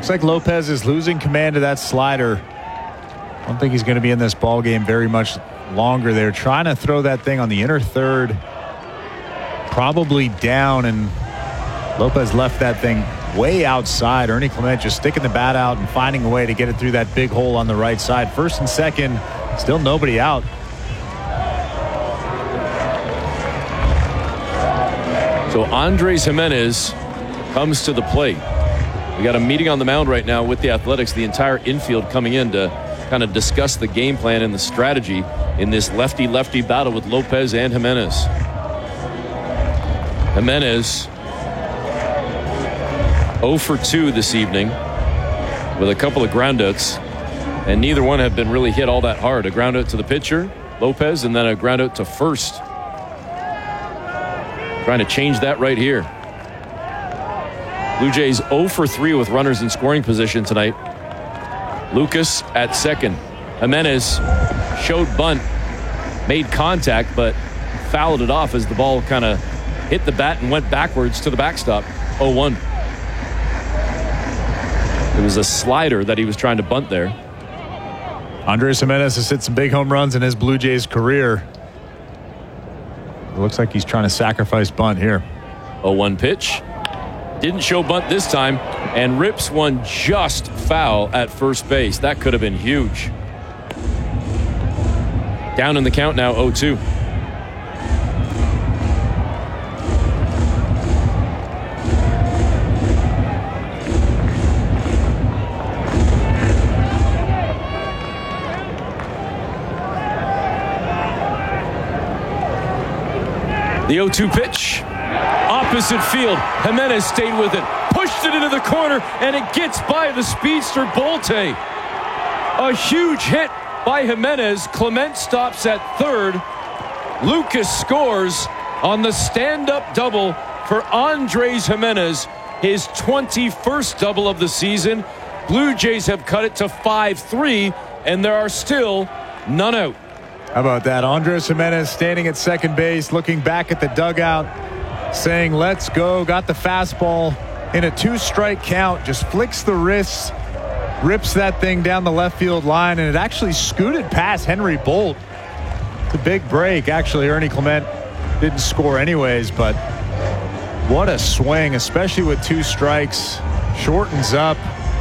Looks like Lopez is losing command of that slider. I don't think he's going to be in this ball game very much longer. They're trying to throw that thing on the inner third, probably down, and Lopez left that thing way outside. Ernie Clement just sticking the bat out and finding a way to get it through that big hole on the right side. First and second, still nobody out. So Andres Gimenez comes to the plate. We got a meeting on the mound right now with the Athletics, the entire infield coming in to kind of discuss the game plan and the strategy in this lefty-lefty battle with Lopez and Gimenez. Gimenez 0 for 2 this evening with a couple of groundouts, and neither one have been really hit all that hard. A groundout to the pitcher, Lopez, and then a groundout to first. Trying to change that right here. Blue Jays 0 for 3 with runners in scoring position tonight. Lucas at second. Gimenez showed bunt, made contact, but fouled it off as the ball kind of hit the bat and went backwards to the backstop. 0-1. It was a slider that he was trying to bunt there. Andres Gimenez has hit some big home runs in his Blue Jays career. It looks like he's trying to sacrifice bunt here. 0-1 pitch. Didn't show bunt this time, and rips one just foul at first base. That could have been huge. Down in the count now, 0-2. The 0-2 pitch. Opposite field. Gimenez stayed with it. Pushed it into the corner, and it gets by the speedster Bolte. A huge hit by Gimenez. Clement stops at third. Lucas scores on the stand-up double for Andres Gimenez. His 21st double of the season. Blue Jays have cut it to 5-3, and there are still none out. How about that? Andres Gimenez standing at second base, looking back at the dugout, saying, let's go. Got the fastball in a 2-strike count, just flicks the wrists, rips that thing down the left field line, and it actually scooted past Henry Bolt. It's a big break. Actually, Ernie Clement didn't score anyways, but what a swing, especially with 2 strikes. Shortens up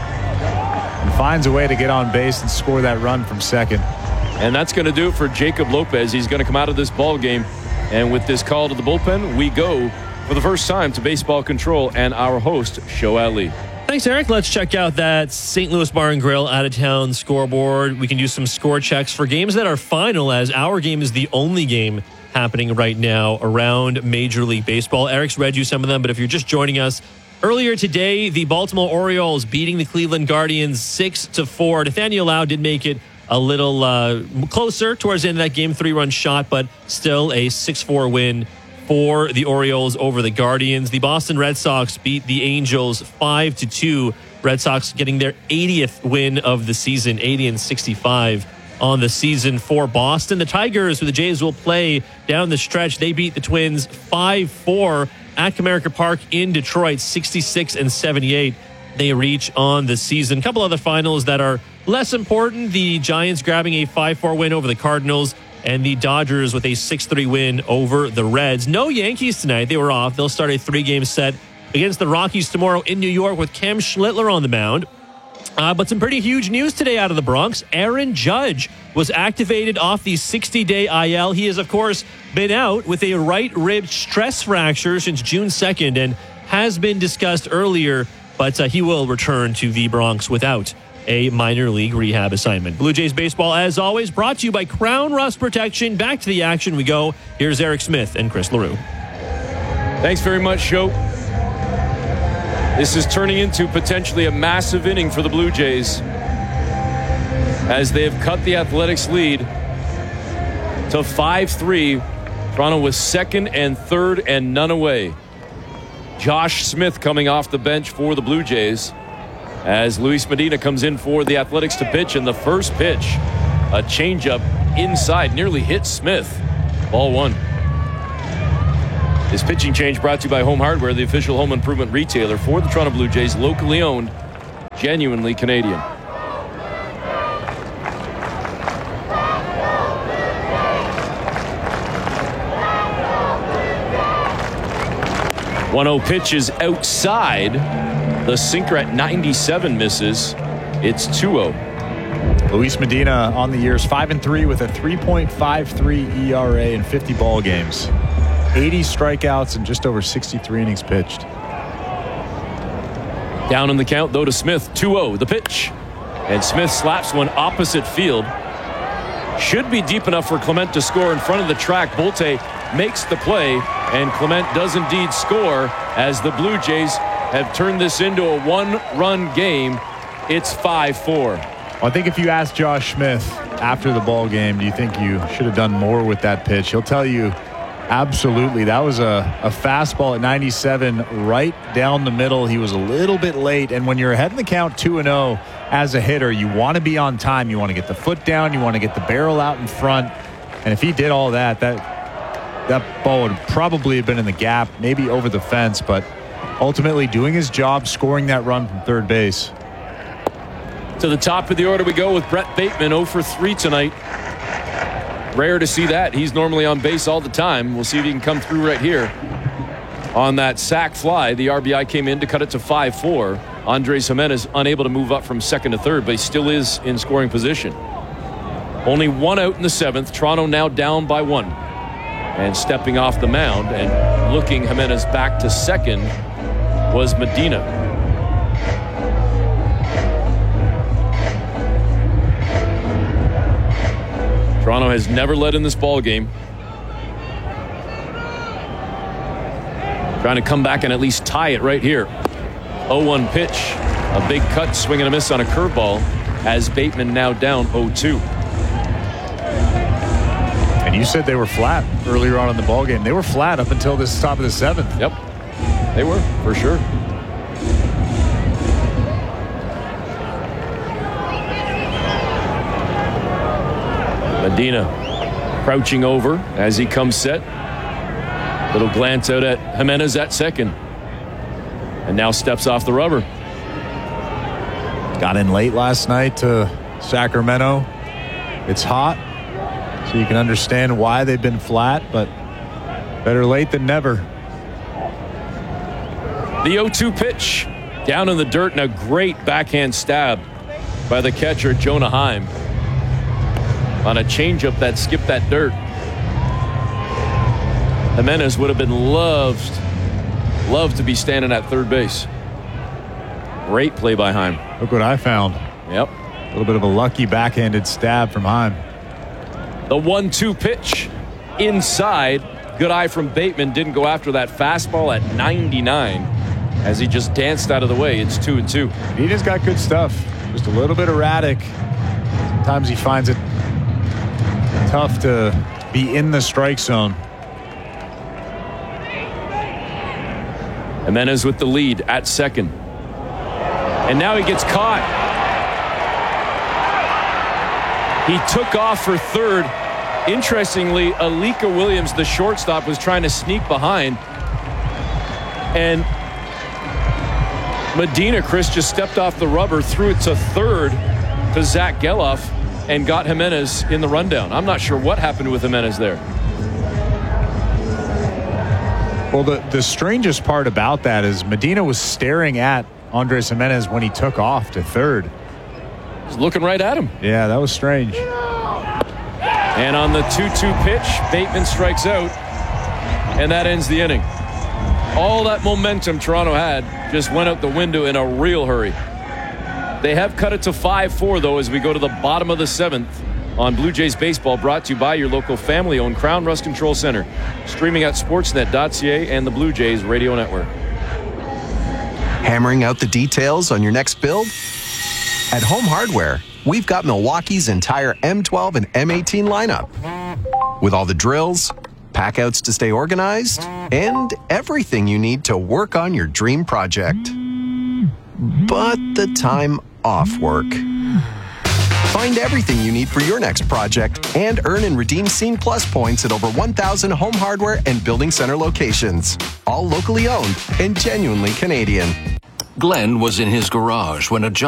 and finds a way to get on base and score that run from second. And that's going to do it for Jacob Lopez. He's going to come out of this ball game. And with this call to the bullpen, we go for the first time to baseball control and our host, Shoat Ali. Thanks, Eric. Let's check out that St. Louis Bar and Grill out-of-town scoreboard. We can do some score checks for games that are final, as our game is the only game happening right now around Major League Baseball. Eric's read you some of them, but if you're just joining us, earlier today, the Baltimore Orioles beating the Cleveland Guardians 6-4. Nathaniel Lau did make it a little closer towards the end of that game, 3-run shot, but still a 6-4 win for the Orioles over the Guardians. The Boston Red Sox beat the Angels 5-2. Red Sox getting their 80th win of the season, 80-65 on the season for Boston. The Tigers, who the Jays will play down the stretch, they beat the Twins 5-4 at Comerica Park in Detroit, 66-78. They reach on the season. A couple other finals that are less important. The Giants grabbing a 5-4 win over the Cardinals, and the Dodgers with a 6-3 win over the Reds. No Yankees tonight. They were off. They'll start a 3-game set against the Rockies tomorrow in New York with Cam Schlittler on the mound. But some pretty huge news today out of the Bronx. Aaron Judge was activated off the 60-day IL. He has, of course, been out with a right rib stress fracture since June 2nd and has been discussed earlier, but he will return to the Bronx without a minor league rehab assignment. Blue Jays baseball, as always, brought to you by Crown Rust Protection. Back to the action we go. Here's Eric Smith and Chris LaRue. Thanks very much, Shoat. This is turning into potentially a massive inning for the Blue Jays as they have cut the Athletics lead to 5-3. Toronto was second and third and none away. Josh Smith coming off the bench for the Blue Jays as Luis Medina comes in for the Athletics to pitch. In the first pitch, a changeup inside nearly hit Smith. Ball 1. This pitching change brought to you by Home Hardware, the official home improvement retailer for the Toronto Blue Jays, locally owned genuinely Canadian. .10 pitch is outside. The sinker at 97 misses. It's 2-0. Luis Medina on the years 5-3 with a 3.53 ERA in 50 ball games. 80 strikeouts and just over 63 innings pitched. Down in the count, though, to Smith. 2-0, the pitch. And Smith slaps one opposite field. Should be deep enough for Clement to score in front of the track. Bolte makes the play, and Clement does indeed score as the Blue Jays have turned this into a one-run game. It's 5-4. Well, I think if you ask Josh Smith after the ball game, do you think you should have done more with that pitch? He'll tell you absolutely. That was a fastball at 97 right down the middle. He was a little bit late, and when you're ahead in the count 2-0 as a hitter, you want to be on time. You want to get the foot down. You want to get the barrel out in front. And if he did all that ball would probably have been in the gap, maybe over the fence, but ultimately doing his job, scoring that run from third base. To the top of the order we go with Brett Bateman, 0 for 3 tonight. Rare to see that. He's normally on base all the time. We'll see if he can come through right here. On that sac fly, the RBI came in to cut it to 5-4. Andres Jimenez unable to move up from second to third, but he still is in scoring position. Only one out in the seventh. Toronto now down by 1. And stepping off the mound and looking Jimenez back to second was Medina. Toronto has never led in this ball game. Trying to come back and at least tie it right here. 0-1 pitch. A big cut, swing and a miss on a curveball as Bateman now down 0-2. And you said they were flat earlier on in the ball game. They were flat up until this top of the seventh. Yep, they were, for sure. Medina crouching over as he comes set. Little glance out at Jimenez at second. And now steps off the rubber. Got in late last night to Sacramento. It's hot, so you can understand why they've been flat, but better late than never. The 0-2 pitch. Down in the dirt and a great backhand stab by the catcher, Jonah Heim. On a changeup that skipped that dirt. Jimenez would have been loved to be standing at third base. Great play by Heim. Look what I found. Yep. A little bit of a lucky backhanded stab from Heim. The 1-2 pitch inside. Good eye from Bateman. Didn't go after that fastball at 99 as he just danced out of the way. It's 2-2. He just got good stuff. Just a little bit erratic. Sometimes he finds it tough to be in the strike zone. Jimenez with the lead at second. And now he gets caught. He took off for third. Interestingly, Alika Williams, the shortstop, was trying to sneak behind. And Medina, Chris, just stepped off the rubber, threw it to third to Zach Geloff, and got Jimenez in the rundown. I'm not sure what happened with Jimenez there. Well, the strangest part about that is Medina was staring at Andres Jimenez when he took off to third. He's looking right at him. Yeah, that was strange. And on the 2-2 pitch, Bateman strikes out, and that ends the inning. All that momentum Toronto had just went out the window in a real hurry. They have cut it to 5-4, though, as we go to the bottom of the seventh on Blue Jays Baseball, brought to you by your local family-owned Crown Rust Control Center. Streaming at sportsnet.ca and the Blue Jays Radio Network. Hammering out the details on your next build? At Home Hardware, we've got Milwaukee's entire M12 and M18 lineup. With all the drills, packouts to stay organized, and everything you need to work on your dream project. But the time off work. Find everything you need for your next project and earn and redeem Scene Plus points at over 1,000 Home Hardware and Building Center locations. All locally owned and genuinely Canadian. Glenn was in his garage when a